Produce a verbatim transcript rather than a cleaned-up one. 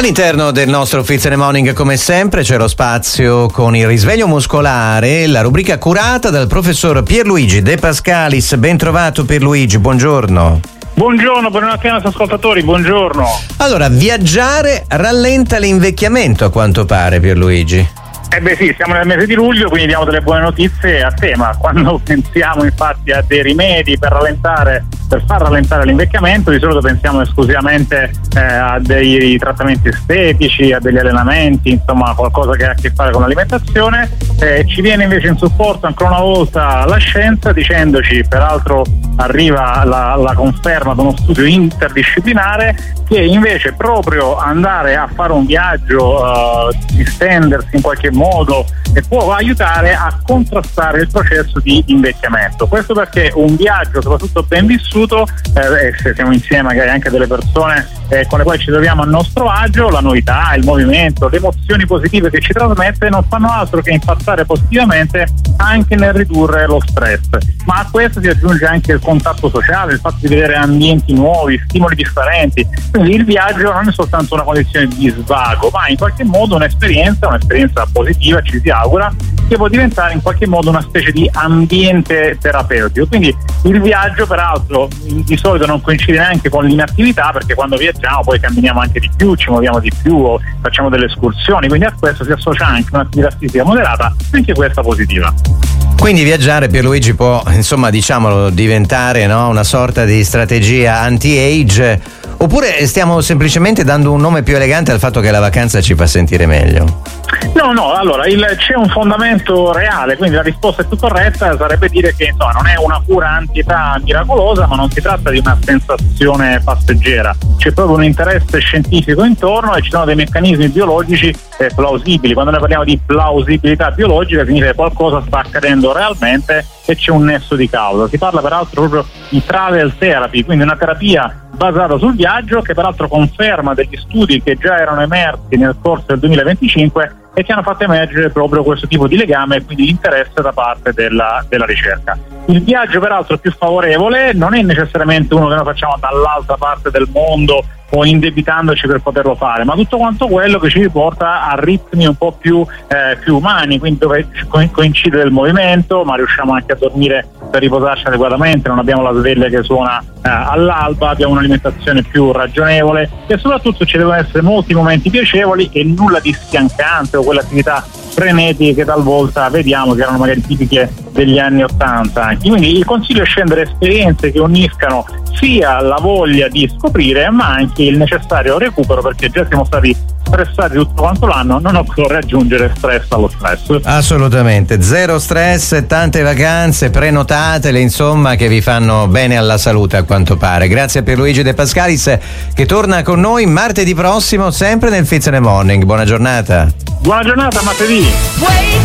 All'interno del nostro Fizz and Morning, come sempre, c'è lo spazio con il risveglio muscolare, la rubrica curata dal professor Pierluigi De Pascalis. Ben trovato Pierluigi, buongiorno. Buongiorno, buonanotte ai nostri ascoltatori, buongiorno. Allora, viaggiare rallenta l'invecchiamento a quanto pare, Pierluigi. Eh beh sì, siamo nel mese di luglio, quindi diamo delle buone notizie a tema. Quando pensiamo infatti a dei rimedi per rallentare, per far rallentare l'invecchiamento, di solito pensiamo esclusivamente eh, a dei trattamenti estetici, a degli allenamenti, insomma qualcosa che ha a che fare con l'alimentazione. Eh, ci viene invece in supporto ancora una volta la scienza dicendoci, peraltro arriva la, la conferma da uno studio interdisciplinare, che invece proprio andare a fare un viaggio, uh, distendersi in qualche modo, e può aiutare a contrastare il processo di invecchiamento. Questo perché un viaggio, soprattutto ben vissuto, eh, e se siamo insieme magari anche delle persone eh, con le quali ci troviamo a nostro agio, la novità, il movimento, le emozioni positive che ci trasmette non fanno altro che impattare positivamente anche nel ridurre lo stress. Ma a questo si aggiunge anche il contatto sociale, il fatto di vedere ambienti nuovi, stimoli differenti. Quindi il viaggio non è soltanto una condizione di svago, ma in qualche modo un'esperienza, un'esperienza positiva, ci si augura, che può diventare in qualche modo una specie di ambiente terapeutico. Quindi il viaggio, peraltro, di solito non coincide neanche con l'inattività, perché quando viaggiamo poi camminiamo anche di più, ci muoviamo di più o facciamo delle escursioni, quindi a questo si associa anche un'attività fisica moderata, anche questa positiva. Quindi viaggiare, Pierluigi, può, insomma, diciamolo, diventare, no, una sorta di strategia anti-age, oppure stiamo semplicemente dando un nome più elegante al fatto che la vacanza ci fa sentire meglio? No, no, allora il, c'è un fondamento reale, quindi la risposta più corretta sarebbe dire che insomma non è una cura anti-età miracolosa, ma non si tratta di una sensazione passeggera, c'è proprio un interesse scientifico intorno e ci sono dei meccanismi biologici eh, plausibili. Quando noi parliamo di plausibilità biologica significa che qualcosa sta accadendo realmente e c'è un nesso di causa. Si parla peraltro proprio di travel therapy, quindi una terapia basata sul viaggio, che peraltro conferma degli studi che già erano emersi nel corso del duemilaventicinque e che hanno fatto emergere proprio questo tipo di legame e quindi interesse da parte della, della ricerca. Il viaggio peraltro più favorevole non è necessariamente uno che noi facciamo dall'altra parte del mondo o indebitandoci per poterlo fare, ma tutto quanto quello che ci riporta a ritmi un po' più, eh, più umani, quindi dove coincide il movimento, ma riusciamo anche a dormire per riposarci adeguatamente, non abbiamo la sveglia che suona eh, all'alba, abbiamo un'alimentazione più ragionevole e soprattutto ci devono essere molti momenti piacevoli e nulla di sfiancante o quelle attività frenetiche che talvolta vediamo che erano magari tipiche degli anni ottanta. Quindi il consiglio è scendere esperienze che uniscano sia la voglia di scoprire ma anche il necessario recupero, perché già siamo stati stressati tutto quanto l'anno, non occorre aggiungere stress allo stress. Assolutamente, zero stress, tante vacanze, prenotatele, insomma, che vi fanno bene alla salute a quanto pare. Grazie a Pierluigi De Pascalis, che torna con noi martedì prossimo sempre nel Fizz and Morning. Buona giornata. Buona giornata, martedì.